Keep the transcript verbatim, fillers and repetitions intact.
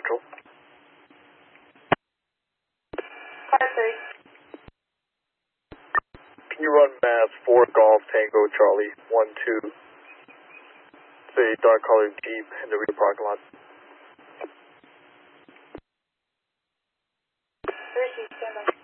Central. Car three. Can you run mass four Golf Tango Charlie one two? It's a dark colored Jeep in the rear parking lot. Three, stand by.